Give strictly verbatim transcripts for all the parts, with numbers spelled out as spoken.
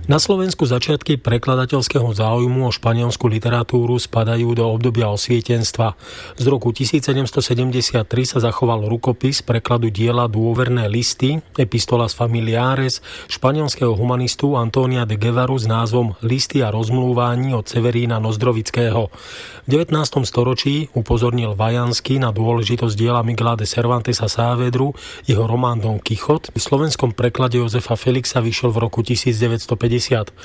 Na Slovensku začiatky prekladateľského záujmu o španielsku literatúru spadajú do obdobia osvietenstva. Z roku tisícsedemstosedemdesiattri sa zachoval rukopis prekladu diela Dôverné listy, Epistolas familiares, španielského humanistu Antónia de Guevaru s názvom Listy a rozmlúvání od Severína Nozdrovického. V devätnástom storočí upozornil Vajanský na dôležitosť diela Miguela de Cervantesa Saavedru, jeho román Don Quijote. V slovenskom preklade Jozefa Felixa vyšiel v roku tisícdeväťstopäťdesiat.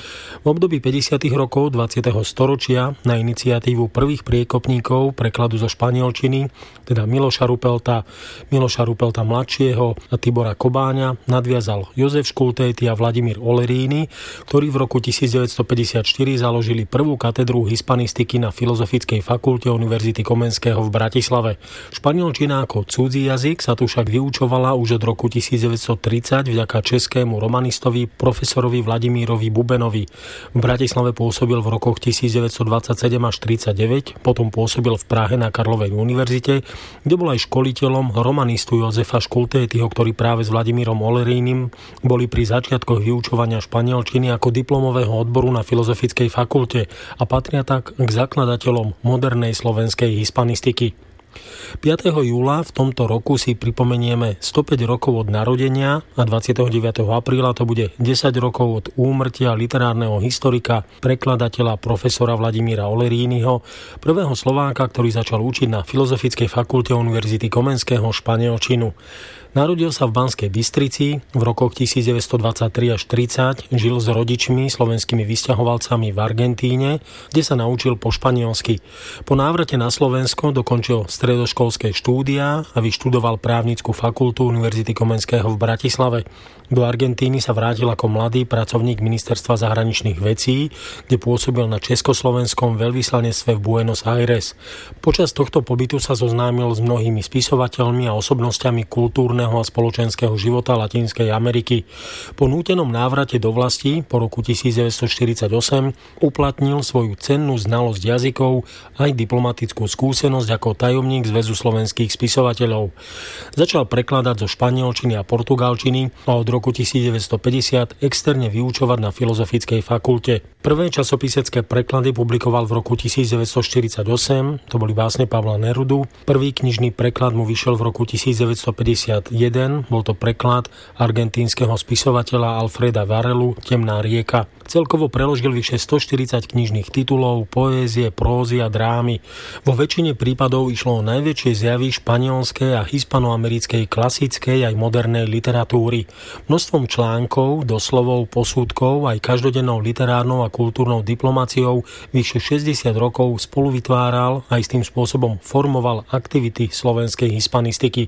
V období päťdesiatych rokov dvadsiateho storočia na iniciatívu prvých priekopníkov prekladu zo španielčiny, teda Miloša Rupelta, Miloša Rupelta mladšieho a Tibora Kobáňa, nadviazal Jozef Škultéty a Vladimír Oleríny, ktorí v roku tisícdeväťstopäťdesiatštyri založili prvú katedru hispanistiky na Filozofickej fakulte Univerzity Komenského v Bratislave. Španielčina ako cudzí jazyk sa tu však vyučovala už od roku tisícdeväťstotridsať vďaka českému romanistovi profesorovi Vladimírovi Bubenovi. V Bratislave pôsobil v rokoch tisícdeväťstodvadsaťsedem až tridsaťdeväť, potom pôsobil v Prahe na Karlovej univerzite, kde bol aj školiteľom romanistu Jozefa Škultétyho, ktorý práve s Vladimírom Olerínym boli pri začiatkoch vyučovania španielčiny ako diplomového odboru na Filozofickej fakulte a patria tak k zakladateľom modernej slovenskej hispanistiky. piateho júla v tomto roku si pripomenieme stopäť rokov od narodenia a dvadsiateho deviateho apríla to bude desať rokov od úmrtia literárneho historika, prekladateľa profesora Vladimíra Olerínyho, prvého Slováka, ktorý začal učiť na Filozofickej fakulte Univerzity Komenského španielčinu. Narodil sa v Banskej Bystrici, v rokoch tisícdeväťstodvadsaťtri až tridsať žil s rodičmi, slovenskými vysťahovalcami v Argentíne, kde sa naučil po španielsky. Po návrate na Slovensko dokončil stredoškolské štúdia a vyštudoval právnickú fakultu Univerzity Komenského v Bratislave. Do Argentíny sa vrátil ako mladý pracovník Ministerstva zahraničných vecí, kde pôsobil na československom veľvyslanectve v Buenos Aires. Počas tohto pobytu sa zoznámil s mnohými spisovateľmi a osobnosťami kultúrneho a spoločenského života Latinskej Ameriky. Po nútenom návrate do vlasti po roku tisícdeväťstoštyridsaťosem uplatnil svoju cennú znalosť jazykov aj diplomatickú skúsenosť ako tajomník Zväzu slovenských spisovateľov. Začal prekladať zo španielčiny a portugalčiny a od roku tisícdeväťstopäťdesiat externe vyučovať na Filozofickej fakulte. Prvé časopisecké preklady publikoval v roku tisícdeväťstoštyridsaťosem, to boli básne Pavla Nerudu. Prvý knižný preklad mu vyšiel v roku tisícdeväťstopäťdesiatjeden, bol to preklad argentínskeho spisovateľa Alfreda Varelu Temná rieka. Celkovo preložil vyše stoštyridsať knižných titulov, poézie, prózy a drámy. Vo väčšine prípadov išlo o najväčšie zjavy španielskej a hispanoamerickej klasickej aj modernej literatúry. Množstvom článkov, doslovov, posúdkov aj každodennou literárnou a kultúrnou diplomáciou vyše šesťdesiat rokov spolu vytváral a istým spôsobom formoval aktivity slovenskej hispanistiky.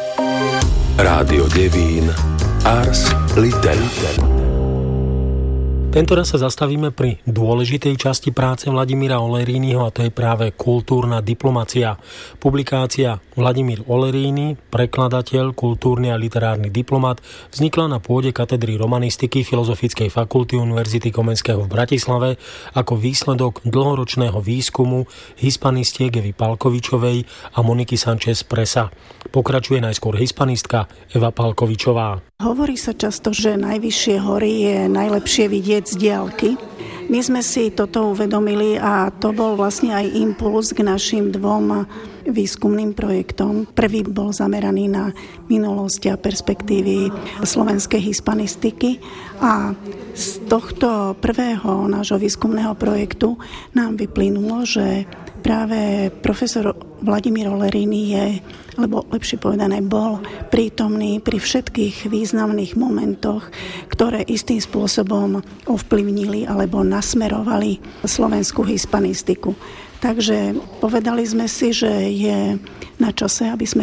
Rádio Devín, Ars Literae. Tentoraz sa zastavíme pri dôležitej časti práce Vladimíra Olerínyho a to je práve kultúrna diplomacia. Publikácia Vladimír Oleríny, prekladateľ, kultúrny a literárny diplomat, vznikla na pôde katedry romanistiky Filozofickej fakulty Univerzity Komenského v Bratislave ako výsledok dlhoročného výskumu hispanistiek Evy Palkovičovej a Moniky Sanchez Presa. Pokračuje najskôr hispanistka Eva Palkovičová. Hovorí sa často, že najvyššie hory je najlepšie vidieť z diaľky. My sme si toto uvedomili a to bol vlastne aj impuls k našim dvom výskumným projektom. Prvý bol zameraný na minulosť a perspektívy slovenskej hispanistiky a z tohto prvého nášho výskumného projektu nám vyplynulo, že práve profesor Vladimír Oleríny je, alebo lepšie povedané, bol prítomný pri všetkých významných momentoch, ktoré istým spôsobom ovplyvnili alebo nasmerovali slovenskú hispanistiku. Takže povedali sme si, že je na čase, aby sme